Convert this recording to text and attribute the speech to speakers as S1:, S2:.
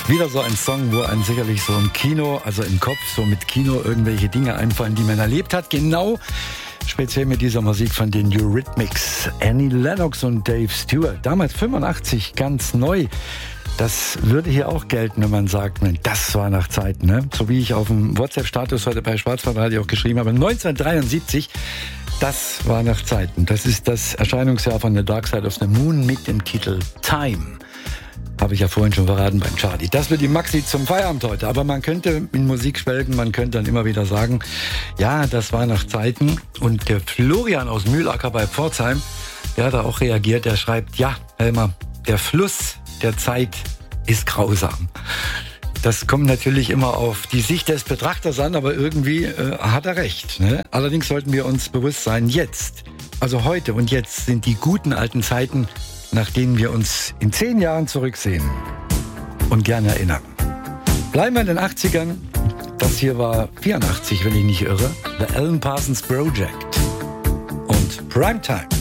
S1: Wieder so ein Song, wo einem sicherlich so im Kino, also im Kopf, so mit Kino irgendwelche Dinge einfallen, die man erlebt hat. Genau speziell mit dieser Musik von den Eurythmics. Annie Lennox und Dave Stewart. Damals 85, ganz neu. Das würde hier auch gelten, wenn man sagt, das war nach Zeiten. Ne? So wie ich auf dem WhatsApp-Status heute bei Schwarzwaldradio auch geschrieben habe. 1973, das war nach Zeiten. Das ist das Erscheinungsjahr von The Dark Side of the Moon mit dem Titel Time. Habe ich ja vorhin schon verraten beim Charlie. Das wird die Maxi zum Feierabend heute. Aber man könnte in Musik schwelgen, man könnte dann immer wieder sagen, ja, das war nach Zeiten. Und der Florian aus Mühlacker bei Pforzheim, der hat da auch reagiert. Der schreibt, ja, Helmer, der Fluss der Zeit ist grausam. Das kommt natürlich immer auf die Sicht des Betrachters an, aber irgendwie hat er recht. Ne? Allerdings sollten wir uns bewusst sein, jetzt, also heute und jetzt sind die guten alten Zeiten, nach denen wir uns in 10 Jahren zurücksehen und gerne erinnern. Bleiben wir in den 80ern. Das hier war 84, wenn ich nicht irre. The Alan Parsons Project und Primetime.